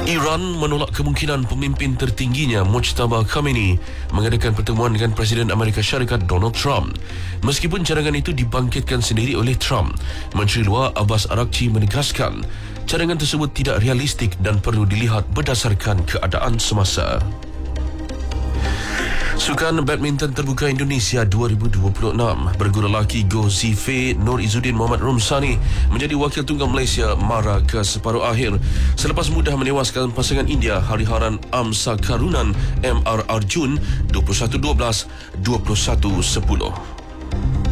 Iran menolak kemungkinan pemimpin tertingginya Mujtaba Khamenei mengadakan pertemuan dengan Presiden Amerika Syarikat Donald Trump. Meskipun cadangan itu dibangkitkan sendiri oleh Trump, Menteri Luar Abbas Araghchi menegaskan cadangan tersebut tidak realistik dan perlu dilihat berdasarkan keadaan semasa. Sukan Badminton Terbuka Indonesia 2026, berguru lelaki Goh Zifei Nur Izzuddin Muhammad Rumsani menjadi wakil tunggal Malaysia mara ke separuh akhir selepas mudah menewaskan pasangan India Hariharan Amsakarunan MR Arjun 21-12, 21-10.